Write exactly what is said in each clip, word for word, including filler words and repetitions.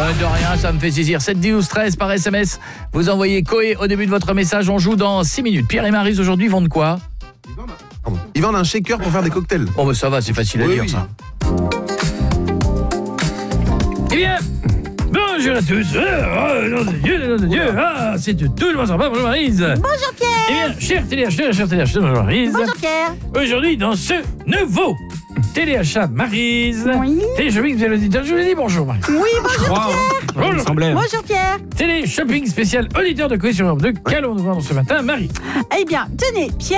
Euh, de rien, ça me fait saisir. sept douze treize par S M S. Vous envoyez Coé au début de votre message. On joue dans six minutes. Pierre et Maryse aujourd'hui vendent quoi? Ils vendent un shaker pour faire des cocktails. Bon, bah ça va, c'est facile à Oui, dire oui. ça. Eh bien, bonjour à tous. Oh, nom de Dieu, nom de Dieu. Ah, c'est tout le monde sympa. Bonjour Maryse. Bonjour Pierre. Eh bien, chers téléacheteurs, chers téléacheteurs, bonjour Maryse. Bonjour Pierre. Aujourd'hui, dans ce nouveau téléachat Maryse, Oui. Télé-shopping spécial auditeur, je vous l'ai dit bonjour Maryse. Oui, bonjour Pierre. Bonjour. Bonjour Pierre. Télé-shopping spécial auditeur de Coé sur Europe deux. Qu'allons-nous voir ce matin, Marie? Eh bien, tenez, Pierre.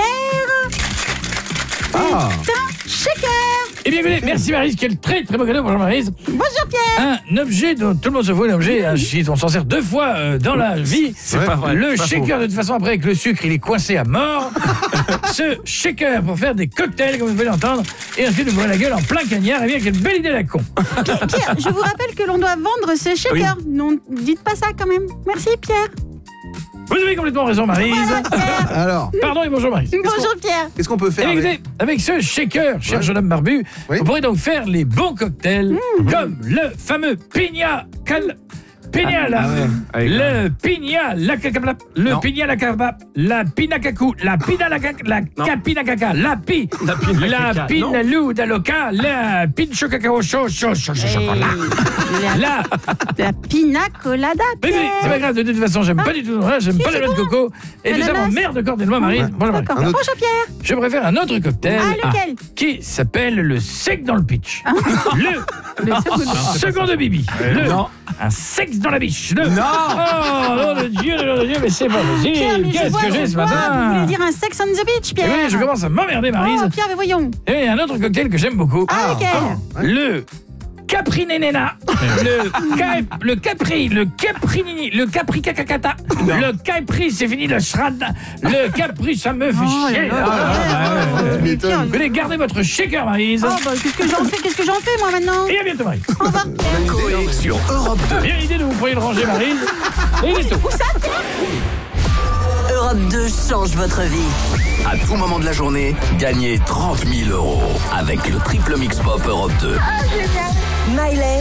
Ah. C'est un shaker. Eh bien, écoutez, merci Maryse, quel très très beau cadeau, bonjour Maryse. Bonjour Pierre. Un objet dont tout le monde se fout, un objet, un shit, on s'en sert deux fois euh, dans la vie. C'est pas vrai, Le c'est pas shaker, de toute façon, après, avec le sucre, il est coincé à mort. Ce shaker pour faire des cocktails, comme vous pouvez l'entendre, et ensuite, vous bourrez la gueule en plein cagnard. Eh bien, quelle belle idée la con. Pierre, je vous rappelle que l'on doit vendre ce shaker. Non, dites pas ça quand même. Merci Pierre. Vous avez complètement raison, Maryse. Voilà, Pierre. Alors, Pardon et bonjour, Maryse. Bonjour Pierre. qu'est-ce qu'on peut Eh faire bien, avec... écoutez, avec ce shaker, cher Ouais. jeune homme barbu, Oui. vous pourrez donc faire les bons cocktails, comme le fameux Pina Cal... Pina, la... le Pina, la caca, le Non. Pina, la caca, la Pina cacou, la Pina, la caca, la capina caca, la Pi, La pina la caca, Pina non. lou d'aloca, la Pincho cacao chaud, chaud, chaud, chaud, chocolat. Et la, La... la pina colada Mais oui, Pierre. c'est pas grave, de toute façon, j'aime pas du tout, voilà, j'aime Si, pas les c'est noix de bon. coco, et tout ça Ananas. m'emmerde cordialement, Marie. Ouais. Bonjour, Marie. D'accord. Un autre. Bonjour Pierre. Je préfère un autre cocktail. Ah, lequel? Qui s'appelle le sec dans le pitch. Le, Le second. second de Bibi. Le, non. un sexe dans la biche. Le, Non. Oh, nom de Dieu, nom de Dieu, mais c'est pas Pierre, possible. mais je Qu'est-ce vois, que j'ai je ce vois, vous matin? voulez dire un sex on the beach, Eh Pierre? oui, je commence à m'emmerder, Maryse. Oh, Pierre, mais voyons. Et un autre cocktail que j'aime beaucoup. Ah, lequel? Le Caprinenena, le cap, le Capri, le Caprinini, le Capri Cacacata, le Capri, c'est fini le Shrad, le Capri, ça me fait Oh là chier. là, Ah, Pierre, ah, euh, ah, tu m'étonnes. Pierre, Vous voulez garder votre shaker, Maryse. Oh, bah, qu'est-ce que j'en fais? Qu'est-ce que j'en fais, moi, maintenant? Et à bientôt, Maryse. Au revoir, Pierre. Coé sur Europe deux. Bien l'idée de vous prendre le ranger, Maryse. Et il est tout. Où ça? Europe deux change votre vie. À tout moment de la journée, gagnez trente mille euros avec le triple mix pop Europe deux. Miley.